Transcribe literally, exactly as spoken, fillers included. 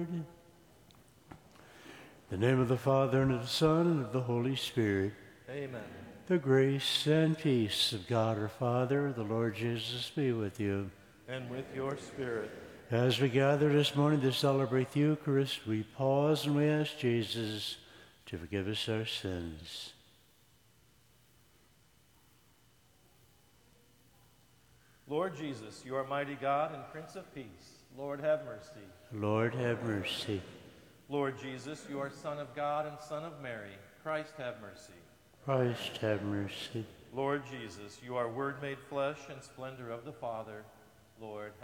Lord. In the name of the Father, and of the Son, and of the Holy Spirit. Amen. The grace and peace of God our Father, the Lord Jesus, be with you. And with your spirit. As we gather this morning to celebrate the Eucharist, we pause and we ask Jesus to forgive us our sins. Lord Jesus, you are mighty God and Prince of Peace. Lord, have mercy. Lord, have mercy. Lord Jesus, you are Son of God and Son of Mary. Christ, have mercy. Christ, have mercy. Lord Jesus, you are Word made flesh and splendor of the Father. Lord,